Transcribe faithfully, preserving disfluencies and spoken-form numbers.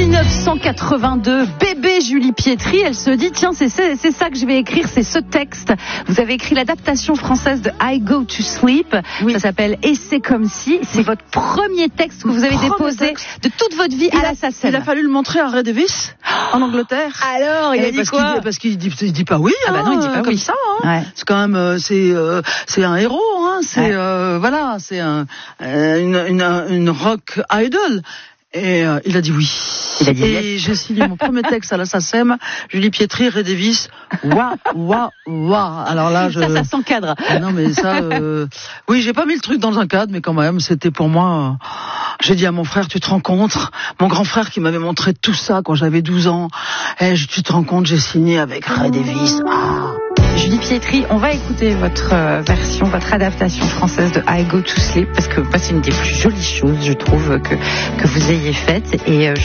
dix-neuf cent quatre-vingt-deux, bébé Julie Pietri, elle se dit tiens c'est, c'est, c'est ça que je vais écrire, c'est ce texte. Vous avez écrit l'adaptation française de I Go to Sleep, oui. Ça s'appelle Et c'est comme si, c'est oui. Votre premier texte que vous avez déposé texte. De toute votre vie il à la S A C E M. Il a fallu le montrer à Ray Davies en Angleterre. Alors il Et a dit parce quoi qu'il, Parce qu'il dit, il dit pas oui, ah bah non, il dit pas comme oui. ça. Hein. Ouais. C'est quand même euh, c'est euh, c'est un héros, hein. C'est ouais. euh, voilà, c'est un, euh, une, une une rock idol. Et euh, il a dit oui. Il a dit et yes. J'ai signé mon premier texte à la S A C E M, Julie Pietri, Ray Davies. Waouh, waouh, waouh. Alors là, je. Ça, ça s'encadre. Ah non, mais ça. Euh... Oui, j'ai pas mis le truc dans un cadre, mais quand même, c'était pour moi. Euh... J'ai dit à mon frère, tu te rends compte, mon grand frère qui m'avait montré tout ça quand j'avais douze ans. Et tu te rends compte, j'ai signé avec Ray Davies. Ah. Julie Pietri, on va écouter votre euh, version, votre adaptation française de I Go to Sleep, parce que bah, c'est une des plus jolies choses, je trouve, que, que vous ayez faites. Et, euh,